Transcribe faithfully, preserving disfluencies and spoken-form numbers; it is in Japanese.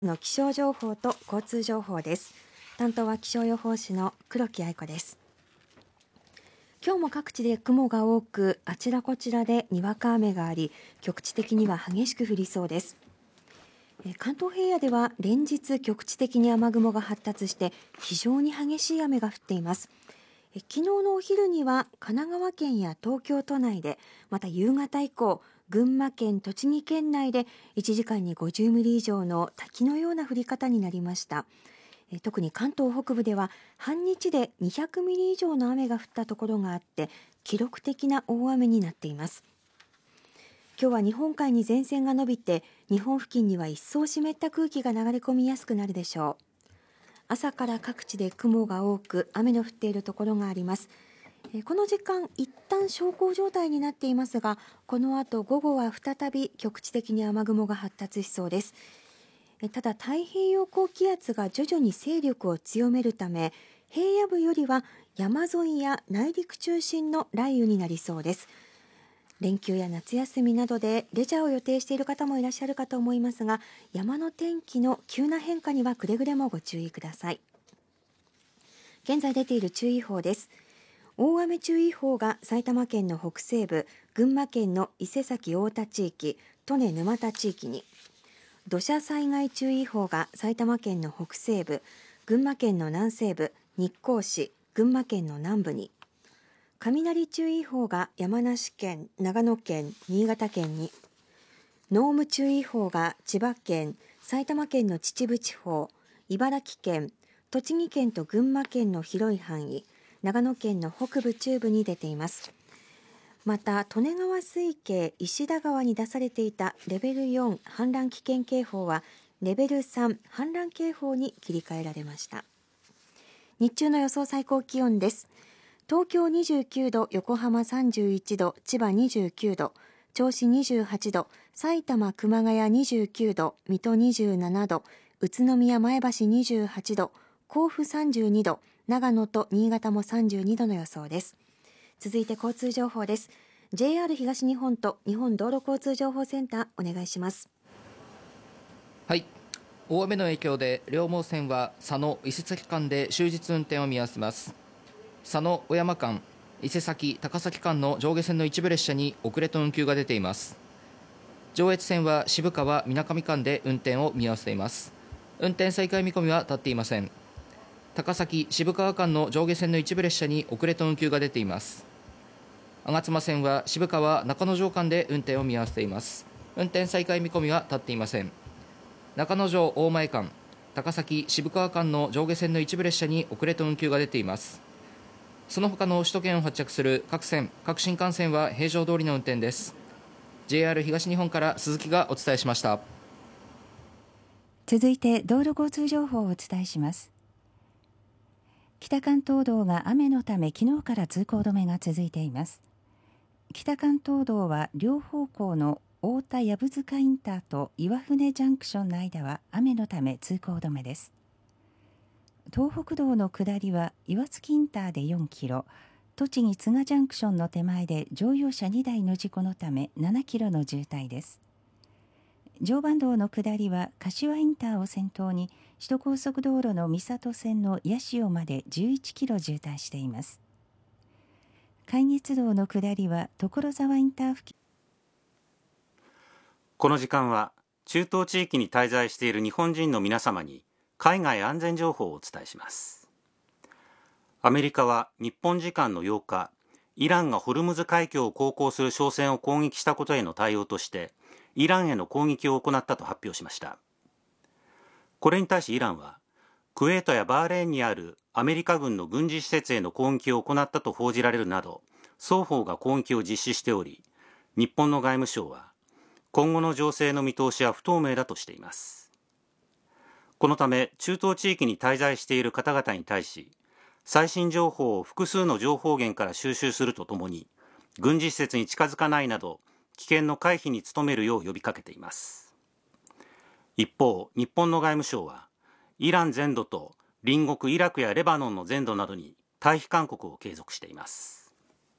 の気象情報と交通情報です。担当は気象予報士の黒木愛子です。今日も各地で雲が多く、あちらこちらでにわか雨があり、局地的には激しく降りそうです。関東平野では連日局地的に雨雲が発達して非常に激しい雨が降っています。昨日のお昼には神奈川県や東京都内で、また夕方以降群馬県、栃木県内でいちじかんにごじゅうミリ以上の滝のような降り方になりました。特に関東北部では半日でにひゃくミリ以上の雨が降ったところがあって、記録的な大雨になっています。今日は日本海に前線が伸びて、日本付近には一層湿った空気が流れ込みやすくなるでしょう。朝から各地で雲が多く、雨の降っているところがあります。この時間一旦小康状態になっていますが、この後午後は再び局地的に雨雲が発達しそうです。ただ太平洋高気圧が徐々に勢力を強めるため、平野部よりは山沿いや内陸中心の雷雨になりそうです。連休や夏休みなどでレジャーを予定している方もいらっしゃるかと思いますが、山の天気の急な変化にはくれぐれもご注意ください。現在出ている注意報です。大雨注意報が埼玉県の北西部、群馬県の伊勢崎太田地域、利根沼田地域に、土砂災害注意報が埼玉県の北西部、群馬県の南西部、日光市、群馬県の南部に、雷注意報が山梨県、長野県、新潟県に、濃霧注意報が千葉県、埼玉県の秩父地方、茨城県、栃木県と群馬県の広い範囲、長野県の北部中部に出ています。また利根川水系石田川に出されていたレベルよん氾濫危険警報はレベルさん氾濫警報に切り替えられました。日中の予想最高気温です。東京にじゅうきゅうど、横浜さんじゅういちど、千葉にじゅうきゅうど、銚子にじゅうはちど、埼玉熊谷にじゅうきゅうど、水戸にじゅうななど、宇都宮前橋にじゅうはちど、甲府さんじゅうにど、長野と新潟もさんじゅうにどの予想です。続いて交通情報です。 ジェイアール 東日本と日本道路交通情報センターお願いします。 はい、大雨の影響で両毛線は佐野伊勢崎間で終日運転を見合わせます。佐野小山間、伊勢崎高崎間の上下線の一部列車に遅れと運休が出ています。上越線は渋川みなかみ間で運転を見合わせています。運転再開見込みは立っていません。高崎渋川間の上下線の一部列車に遅れと運休が出ています。吾妻線は渋川中之条間で運転を見合わせています。運転再開見込みは立っていません。中之条大前間、高崎渋川間の上下線の一部列車に遅れと運休が出ています。その他の首都圏を発着する各線各新幹線は平常通りの運転です。 ジェイアール 東日本から鈴木がお伝えしました。 続いて道路交通情報をお伝えします。北関東道が雨のため昨日から通行止めが続いています。北関東道は両方向の太田藪塚インターと岩船ジャンクションの間は雨のため通行止めです。東北道の下りは岩槻インターでよんキロ、栃木津賀ジャンクションの手前で乗用車にだいの事故のためななキロの渋滞です。常磐道の下りは柏インターを先頭に首都高速道路の三郷線の八潮までじゅういちキロ渋滞しています。関越道の下りは所沢インター付近。 この時間は中東地域に滞在している日本人の皆様に海外安全情報をお伝えします。アメリカは日本時間のようか、イランがホルムズ海峡を航行する商船を攻撃したことへの対応としてイランへの攻撃を行ったと発表しました。これに対しイランはクウェートやバーレーンにあるアメリカ軍の軍事施設への攻撃を行ったと報じられるなど、双方が攻撃を実施しており、日本の外務省は今後の情勢の見通しは不透明だとしています。このため中東地域に滞在している方々に対し、最新情報を複数の情報源から収集するとともに、軍事施設に近づかないなど危険の回避に努めるよう呼びかけています。一方、日本の外務省はイラン全土と隣国イラクやレバノンの全土などに退避勧告を継続しています。